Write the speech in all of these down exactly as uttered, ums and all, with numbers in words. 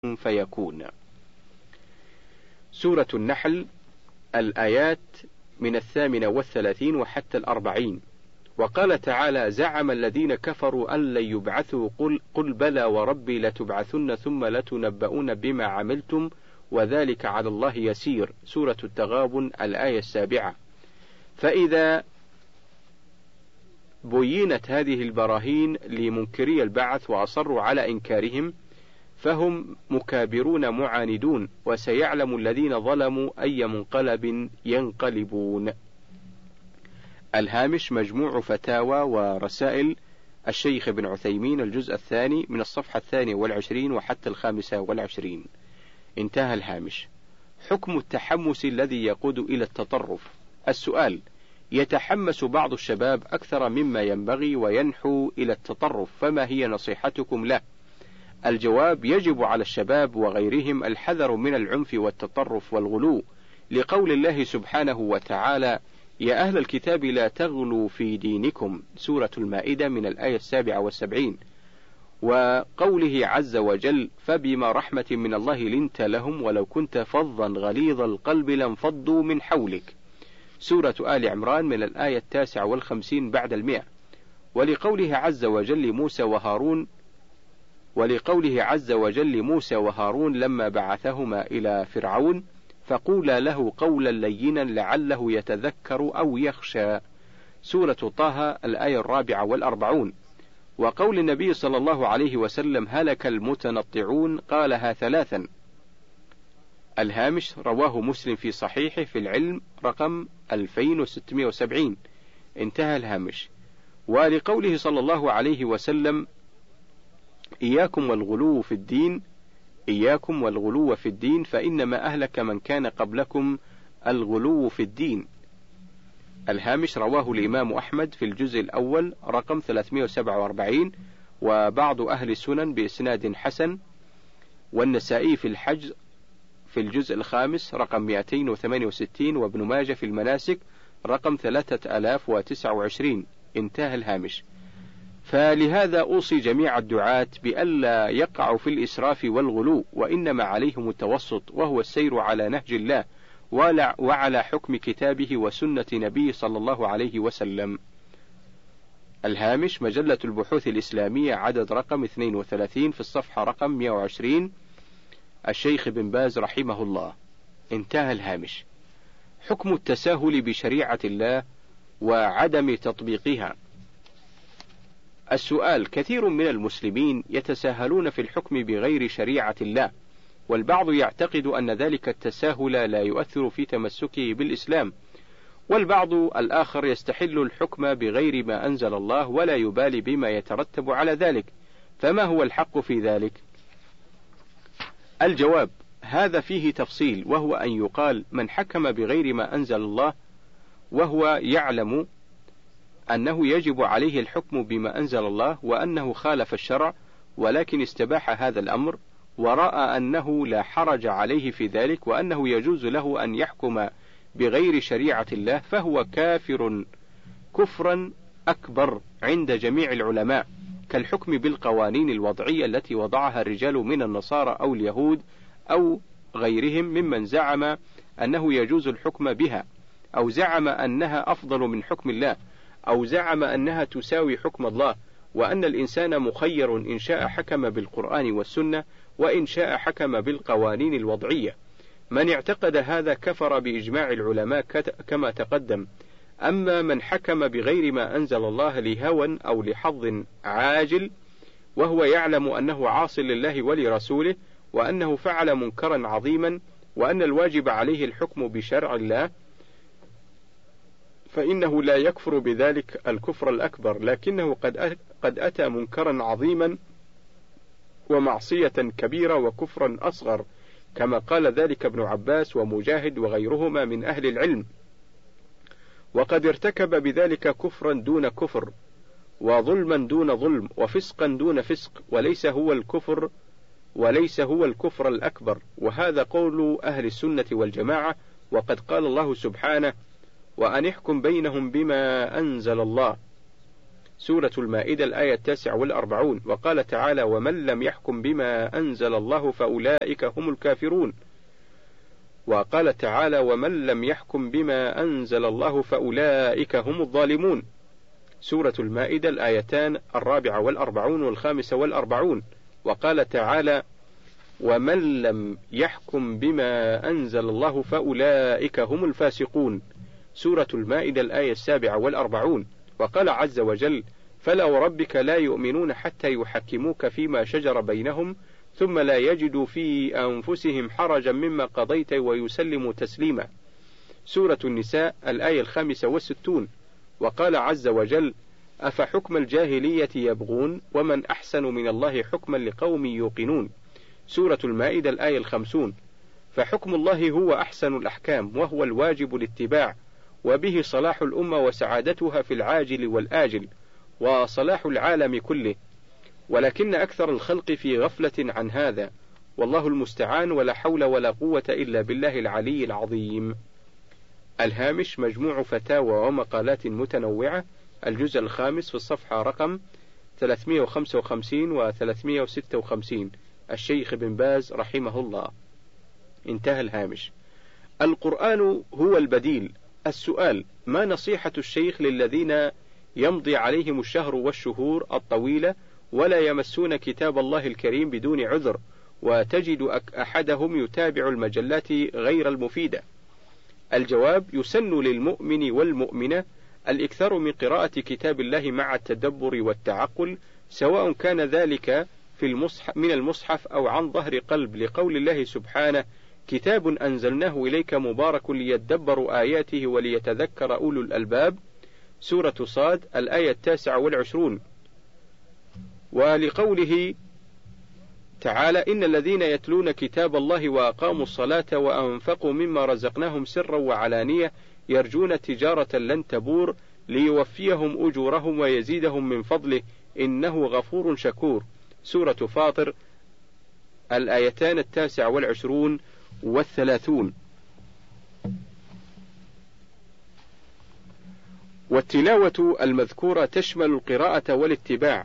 فيكون. سورة النحل الآيات من الثامنة والثلاثين وحتى الأربعين. وقال تعالى: زعم الذين كفروا أن لن يبعثوا قل, قل بلى وربي لتبعثن ثم لتنبؤون بما عملتم وذلك على الله يسير. سورة التغابن الآية السابعة. فإذا بينت هذه البراهين لمنكري البعث وأصروا على إنكارهم فهم مكابرون معاندون، وسيعلم الذين ظلموا أي منقلب ينقلبون. الهامش مجموع فتاوى ورسائل الشيخ ابن عثيمين الجزء الثاني من الصفحة الثانية والعشرين وحتى الخامسة والعشرين. انتهى الهامش. حكم التحمس الذي يقود إلى التطرف. السؤال: يتحمس بعض الشباب أكثر مما ينبغي وينحو إلى التطرف، فما هي نصيحتكم له؟ الجواب: يجب على الشباب وغيرهم الحذر من العنف والتطرف والغلو، لقول الله سبحانه وتعالى: يا أهل الكتاب لا تغلوا في دينكم. سورة المائدة من الآية السابعة والسبعين. وقوله عز وجل: فبما رحمة من الله لنت لهم ولو كنت فظا غليظ القلب لانفضوا من حولك. سورة آل عمران من الآية التاسعة والخمسين بعد المئة. ولقوله عز وجل موسى وهارون ولقوله عز وجل موسى وهارون لما بعثهما إلى فرعون: فقولا له قولا لينا لعله يتذكر أو يخشى. سورة طه الآية الرابعة والأربعون. وقول النبي صلى الله عليه وسلم: هلك المتنطعون، قالها ثلاثا. الهامش رواه مسلم في صحيحه في العلم رقم ألفين وستمائة وسبعين. انتهى الهامش. ولقوله صلى الله عليه وسلم: إياكم والغلو في الدين إياكم والغلو في الدين فإنما أهلك من كان قبلكم الغلو في الدين. الهامش رواه الإمام أحمد في الجزء الأول رقم ثلاثمائة وسبعة وأربعين، وبعض أهل السنن بإسناد حسن، والنسائي في الحج في الجزء الخامس رقم مئتين وثمانية وستين، وابن ماجه في المناسك رقم ثلاثة آلاف وتسعة وعشرين. انتهى الهامش. فلهذا أوصي جميع الدعاة بألا يقعوا في الإسراف والغلو، وإنما عليهم التوسط، وهو السير على نهج الله وعلى حكم كتابه وسنة نبيه صلى الله عليه وسلم. الهامش مجلة البحوث الإسلامية عدد رقم اثنين وثلاثين في الصفحة رقم مئة وعشرين، الشيخ بن باز رحمه الله. انتهى الهامش. حكم التساهل بشريعة الله وعدم تطبيقها. السؤال: كثير من المسلمين يتساهلون في الحكم بغير شريعة الله، والبعض يعتقد أن ذلك التساهل لا يؤثر في تمسكه بالإسلام، والبعض الآخر يستحل الحكم بغير ما أنزل الله ولا يبالي بما يترتب على ذلك، فما هو الحق في ذلك؟ الجواب: هذا فيه تفصيل، وهو أن يقال: من حكم بغير ما أنزل الله وهو يعلم أنه يجب عليه الحكم بما أنزل الله وأنه خالف الشرع، ولكن استباح هذا الأمر ورأى أنه لا حرج عليه في ذلك وأنه يجوز له أن يحكم بغير شريعة الله، فهو كافر كفرا أكبر عند جميع العلماء، كالحكم بالقوانين الوضعية التي وضعها الرجال من النصارى أو اليهود أو غيرهم ممن زعم أنه يجوز الحكم بها، أو زعم أنها أفضل من حكم الله، أو زعم أنها تساوي حكم الله، وأن الإنسان مخير إن شاء حكم بالقرآن والسنة وإن شاء حكم بالقوانين الوضعية. من اعتقد هذا كفر بإجماع العلماء كما تقدم. أما من حكم بغير ما أنزل الله لهوى أو لحظ عاجل وهو يعلم أنه عاص لله ولرسوله وأنه فعل منكرا عظيما وأن الواجب عليه الحكم بشرع الله، فإنه لا يكفر بذلك الكفر الأكبر، لكنه قد قد أتى منكرا عظيما ومعصية كبيرة وكفرا أصغر، كما قال ذلك ابن عباس ومجاهد وغيرهما من أهل العلم، وقد ارتكب بذلك كفرا دون كفر، وظلما دون ظلم، وفسقا دون فسق، وليس هو الكفر وليس هو الكفر الأكبر. وهذا قول أهل السنة والجماعة، وقد قال الله سبحانه: وأن احكم بينهم بما أنزل الله. سورة المائدة الآية التاسعة والأربعون. وقال تعالى: ومن لم يحكم بما أنزل الله فأولئك هم الكافرون. وقال تعالى: ومن لم يحكم بما أنزل الله فأولئك هم الظالمون. سورة المائدة الآيتان الرابعة والأربعون والخامسة والأربعون. وقال تعالى: ومن لم يحكم بما أنزل الله فأولئك هم الفاسقون. سورة المائدة الآية السابعة والأربعون. وقال عز وجل: فلا وربك لا يؤمنون حتى يحكموك فيما شجر بينهم ثم لا يجدوا في أنفسهم حرجا مما قضيت ويسلموا تسليما. سورة النساء الآية الخامسة والستون. وقال عز وجل: أفحكم الجاهلية يبغون ومن أحسن من الله حكما لقوم يوقنون. سورة المائدة الآية الخمسون. فحكم الله هو أحسن الأحكام وهو الواجب الاتباع، وبه صلاح الأمة وسعادتها في العاجل والآجل وصلاح العالم كله، ولكن أكثر الخلق في غفلة عن هذا، والله المستعان، ولا حول ولا قوة إلا بالله العلي العظيم. الهامش مجموع فتاوى ومقالات متنوعة، الجزء الخامس في الصفحة رقم ثلاثمائة وخمسة وخمسين و ثلاثمائة وستة وخمسين، الشيخ بن باز رحمه الله. انتهى الهامش. القرآن هو البديل. السؤال: ما نصيحة الشيخ للذين يمضي عليهم الشهر والشهور الطويلة ولا يمسون كتاب الله الكريم بدون عذر، وتجد أحدهم يتابع المجلات غير المفيدة؟ الجواب: يسن للمؤمن والمؤمنة الإكثار من قراءة كتاب الله مع التدبر والتعقل، سواء كان ذلك في المصحف من المصحف أو عن ظهر قلب، لقول الله سبحانه: كتاب أنزلناه إليك مبارك ليدبروا آياته وليتذكر أولو الألباب. سورة صاد الآية التاسعة والعشرون. ولقوله تعالى: إن الذين يتلون كتاب الله وأقاموا الصلاة وأنفقوا مما رزقناهم سرا وعلانية يرجون تجارة لن تبور ليوفيهم أجورهم ويزيدهم من فضله إنه غفور شكور. سورة فاطر الآيتان التاسعة والعشرون والثلاثون. والتلاوة المذكورة تشمل القراءة والاتباع،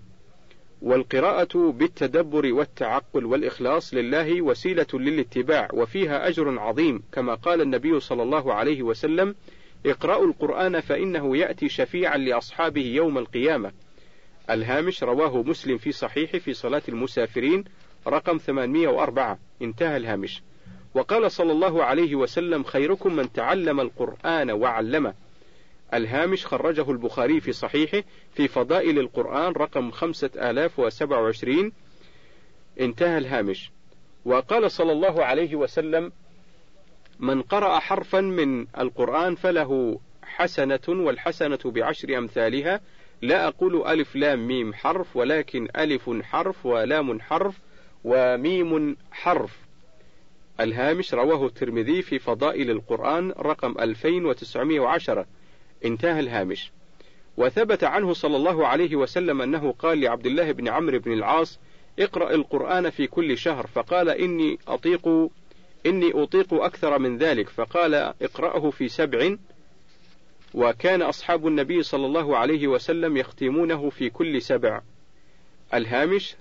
والقراءة بالتدبر والتعقل والإخلاص لله وسيلة للاتباع، وفيها أجر عظيم، كما قال النبي صلى الله عليه وسلم: اقرأوا القرآن فإنه يأتي شفيعا لأصحابه يوم القيامة. الهامش رواه مسلم في صحيح في صلاة المسافرين رقم ثمانمائة وأربعة. انتهى الهامش. وقال صلى الله عليه وسلم: خيركم من تعلم القرآن وعلمه. الهامش خرجه البخاري في صحيحه في فضائل القرآن رقم خمسة آلاف وسبعة وعشرين. انتهى الهامش. وقال صلى الله عليه وسلم: من قرأ حرفا من القرآن فله حسنة، والحسنة بعشر أمثالها، لا أقول ألف لام ميم حرف، ولكن ألف حرف ولام حرف وميم حرف. الهامش رواه الترمذي في فضائل القرآن رقم ألفين وتسعمائة وعشرة. انتهى الهامش. وثبت عنه صلى الله عليه وسلم أنه قال لعبد الله بن عمرو بن العاص: اقرأ القرآن في كل شهر، فقال: إني أطيق إني أطيق أكثر من ذلك، فقال: اقرأه في سبع. وكان أصحاب النبي صلى الله عليه وسلم يختمونه في كل سبع. الهامش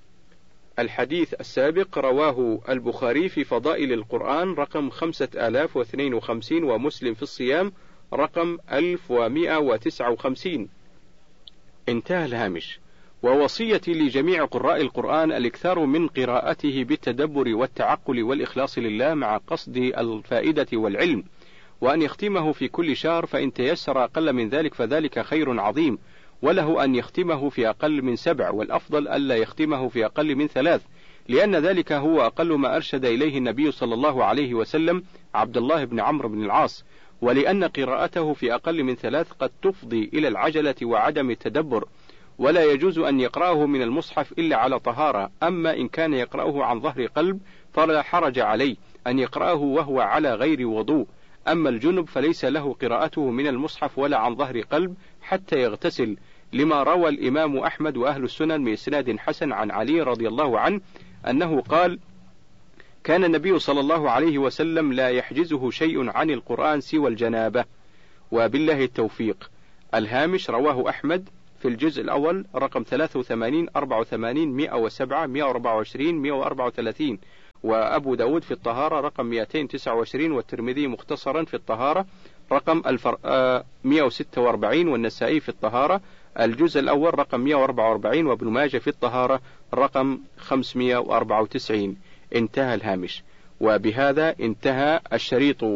الحديث السابق رواه البخاري في فضائل القرآن رقم خمسة آلاف واثنين وخمسين، ومسلم في الصيام رقم ألف ومائة وتسعة وخمسين. انتهى الهامش. ووصيتي لجميع قراء القرآن الإكثار من قراءته بالتدبر والتعقل والإخلاص لله مع قصد الفائدة والعلم، وأن يختمه في كل شهر، فإن تيسر أقل من ذلك فذلك خير عظيم، وله أن يختمه في أقل من سبع، والأفضل ألا يختمه في أقل من ثلاث، لأن ذلك هو أقل ما أرشد إليه النبي صلى الله عليه وسلم عبد الله بن عمرو بن العاص، ولأن قراءته في أقل من ثلاث قد تفضي إلى العجلة وعدم التدبر، ولا يجوز أن يقرأه من المصحف إلا على طهارة. أما إن كان يقرأه عن ظهر قلب فلا حرج عليه أن يقرأه وهو على غير وضوء. أما الجنب فليس له قراءته من المصحف ولا عن ظهر قلب حتى يغتسل، لما روى الإمام أحمد وأهل السنن بإسناد حسن عن علي رضي الله عنه أنه قال: كان النبي صلى الله عليه وسلم لا يحجزه شيء عن القرآن سوى الجنابة، وبالله التوفيق. الهامش رواه أحمد في الجزء الأول رقم ثلاثة وثمانين أربعة وثمانين مئة وسبعة مئة وأربعة وعشرين مئة وأربعة وثلاثين، وأبو داود في الطهارة رقم مئتين وتسعة وعشرين، والترمذي مختصرا في الطهارة رقم مئة وستة وأربعين، والنسائي في الطهارة الجزء الأول رقم مئة وأربعة وأربعين، وابن ماجه في الطهارة رقم خمسمئة وأربعة وتسعين. انتهى الهامش. وبهذا انتهى الشريط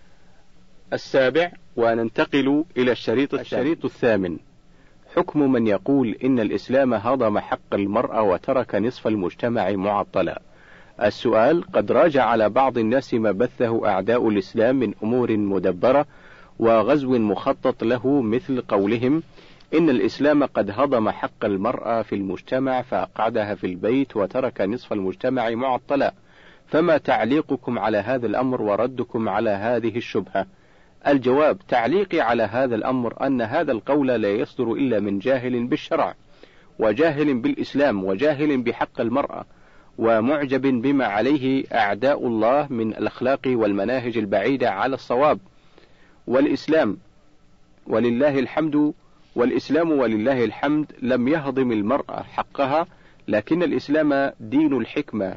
السابع، وننتقل إلى الشريط الشريط الثامن. حكم من يقول إن الإسلام هضم حق المرأة وترك نصف المجتمع معطلا. السؤال: قد راجع على بعض الناس ما بثه أعداء الإسلام من أمور مدبرة وغزو مخطط له، مثل قولهم إن الإسلام قد هضم حق المرأة في المجتمع فأقعدها في البيت وترك نصف المجتمع معطلا. فما تعليقكم على هذا الأمر وردكم على هذه الشبهة؟ الجواب: تعليقي على هذا الأمر أن هذا القول لا يصدر إلا من جاهل بالشرع، وجاهل بالإسلام، وجاهل بحق المرأة، ومعجب بما عليه أعداء الله من الأخلاق والمناهج البعيدة على الصواب. والإسلام ولله الحمد والإسلام ولله الحمد لم يهضم المرأة حقها، لكن الإسلام دين الحكمة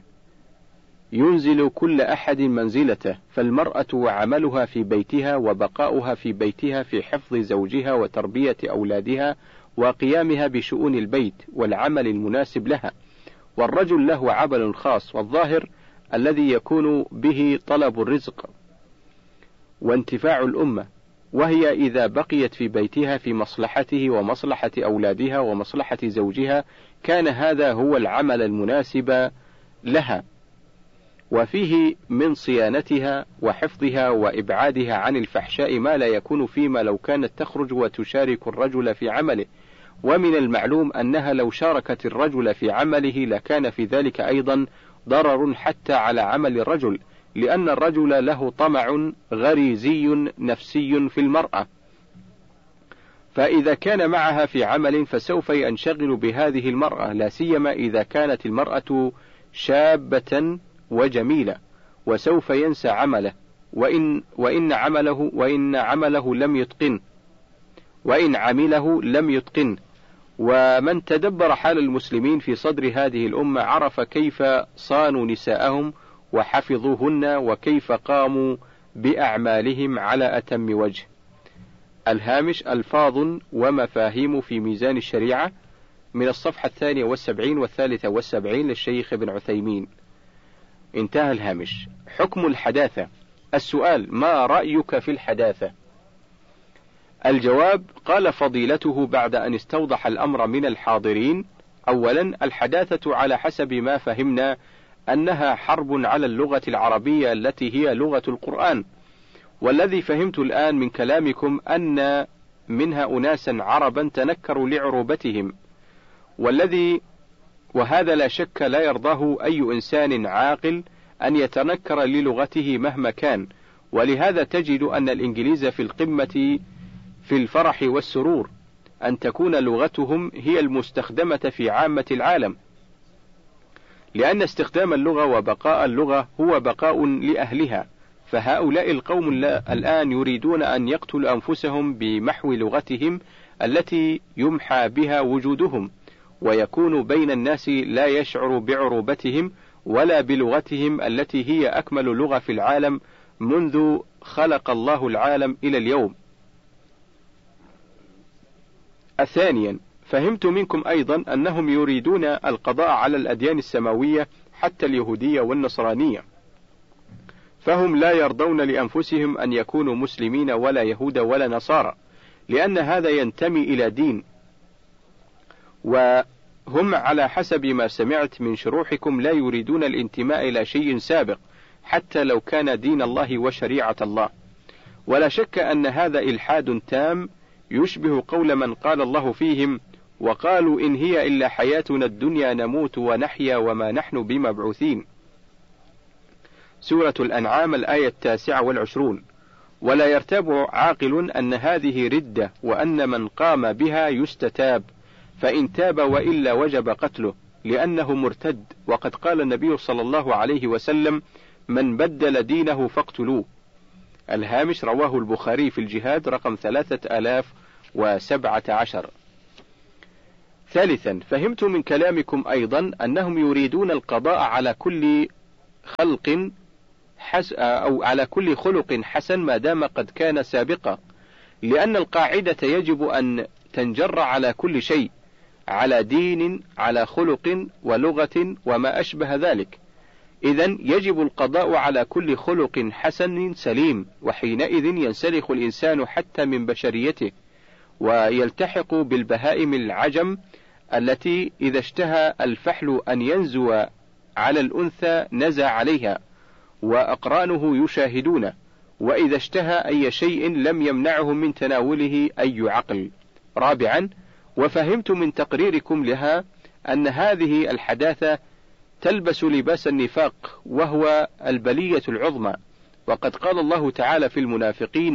ينزل كل أحد منزلته، فالمرأة وعملها في بيتها وبقاؤها في بيتها في حفظ زوجها وتربية أولادها وقيامها بشؤون البيت والعمل المناسب لها، والرجل له عمل خاص والظاهر الذي يكون به طلب الرزق وانتفاع الأمة، وهي إذا بقيت في بيتها في مصلحته ومصلحة أولادها ومصلحة زوجها كان هذا هو العمل المناسب لها، وفيه من صيانتها وحفظها وإبعادها عن الفحشاء ما لا يكون فيما لو كانت تخرج وتشارك الرجل في عمله. ومن المعلوم أنها لو شاركت الرجل في عمله لكان في ذلك أيضا ضرر حتى على عمل الرجل، لأن الرجل له طمع غريزي نفسي في المرأة، فإذا كان معها في عمل فسوف ينشغل بهذه المرأة، لا سيما إذا كانت المرأة شابة وجميلة، وسوف ينسى عمله، وإن وإن عمله وإن عمله لم يتقن وإن عمله لم يتقن. ومن تدبر حال المسلمين في صدر هذه الأمة عرف كيف صانوا نساءهم وحفظوهن وكيف قاموا بأعمالهم على أتم وجه. الهامش: ألفاظ ومفاهيم في ميزان الشريعة، من الصفحة الثانية والسبعين والثالثة والسبعين للشيخ ابن عثيمين. انتهى الهامش. حكم الحداثة. السؤال: ما رأيك في الحداثة؟ الجواب: قال فضيلته بعد أن استوضح الأمر من الحاضرين: أولا، الحداثة على حسب ما فهمنا أنها حرب على اللغة العربية التي هي لغة القرآن، والذي فهمت الآن من كلامكم أن منها أناسا عربا تنكروا لعروبتهم، والذي وهذا لا شك لا يرضاه أي إنسان عاقل أن يتنكر للغته مهما كان، ولهذا تجد أن الإنجليز في القمة في الفرح والسرور أن تكون لغتهم هي المستخدمة في عامة العالم، لأن استخدام اللغة وبقاء اللغة هو بقاء لأهلها. فهؤلاء القوم الآن يريدون أن يقتلوا أنفسهم بمحو لغتهم التي يمحى بها وجودهم، ويكون بين الناس لا يشعر بعروبتهم ولا بلغتهم التي هي أكمل لغة في العالم منذ خلق الله العالم إلى اليوم. ثانيا، فهمت منكم أيضا أنهم يريدون القضاء على الأديان السماوية حتى اليهودية والنصرانية، فهم لا يرضون لأنفسهم أن يكونوا مسلمين ولا يهود ولا نصارى، لأن هذا ينتمي إلى دين، وهم على حسب ما سمعت من شروحكم لا يريدون الانتماء إلى شيء سابق حتى لو كان دين الله وشريعة الله. ولا شك أن هذا إلحاد تام يشبه قول من قال الله فيهم: وقالوا إن هي إلا حياتنا الدنيا نموت ونحيا وما نحن بمبعوثين. سورة الأنعام الآية التاسعة والعشرون. ولا يرتاب عاقل أن هذه ردة، وأن من قام بها يستتاب، فإن تاب وإلا وجب قتله لأنه مرتد، وقد قال النبي صلى الله عليه وسلم: من بدل دينه فاقتلوه. الهامش: رواه البخاري في الجهاد رقم ثلاثة آلاف وسبعة عشر. ثالثا، فهمت من كلامكم أيضا أنهم يريدون القضاء على كل خلق حس أو على كل خلق حسن ما دام قد كان سابقا، لأن القاعدة يجب أن تنجر على كل شيء، على دين، على خلق ولغة وما أشبه ذلك. إذن يجب القضاء على كل خلق حسن سليم، وحينئذ ينسلخ الإنسان حتى من بشريته، ويلتحق بالبهائم العجم التي إذا اشتهى الفحل أن ينزو على الأنثى نزى عليها، وأقرانه يشاهدون، وإذا اشتهى أي شيء لم يمنعهم من تناوله أي عقل. رابعا، وفهمت من تقريركم لها أن هذه الحداثة تلبس لباس النفاق، وهو البلية العظمى، وقد قال الله تعالى في المنافقين: